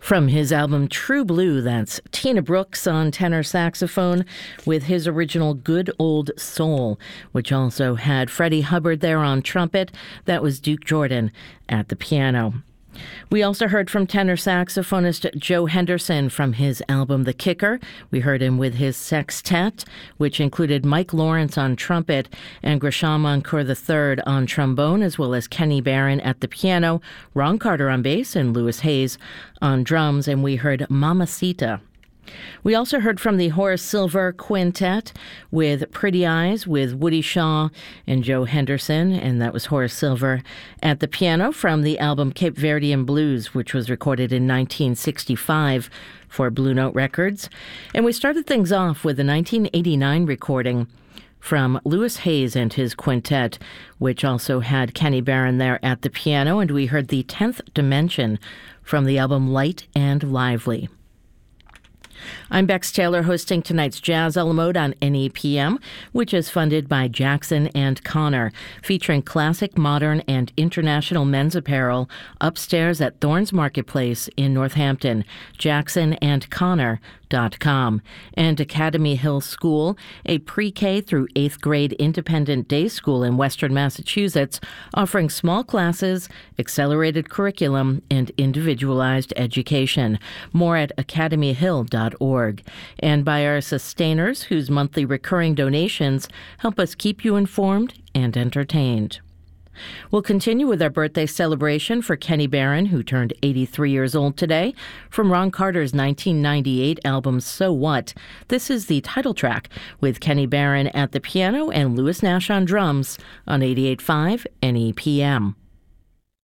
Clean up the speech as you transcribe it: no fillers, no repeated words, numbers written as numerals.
From his album True Blue, that's Tina Brooks on tenor saxophone with his original Good Old Soul, which also had Freddie Hubbard there on trumpet. That was Duke Jordan at the piano. We also heard from tenor saxophonist Joe Henderson from his album The Kicker. We heard him with his sextet, which included Mike Lawrence on trumpet and Grisham Encore III on trombone, as well as Kenny Barron at the piano, Ron Carter on bass, and Louis Hayes on drums. And we heard Mamacita. We also heard from the Horace Silver Quintet with Pretty Eyes with Woody Shaw and Joe Henderson, and that was Horace Silver at the piano from the album Cape Verdean Blues, which was recorded in 1965 for Blue Note Records. And we started things off with a 1989 recording from Louis Hayes and his quintet, which also had Kenny Barron there at the piano, and we heard the 10th Dimension from the album Light and Lively. I'm Bex Taylor, hosting tonight's Jazz a la Mode on NEPM, which is funded by Jackson and Connor, featuring classic, modern, and international men's apparel upstairs at Thorns Marketplace in Northampton. JacksonandConnor.com. And Academy Hill School, a pre-K through 8th grade independent day school in Western Massachusetts, offering small classes, accelerated curriculum, and individualized education. More at academyhill.org. And by our sustainers, whose monthly recurring donations help us keep you informed and entertained. We'll continue with our birthday celebration for Kenny Barron, who turned 83 years old today. From Ron Carter's 1998 album, So What? This is the title track with Kenny Barron at the piano and Louis Nash on drums on 88.5 NEPM.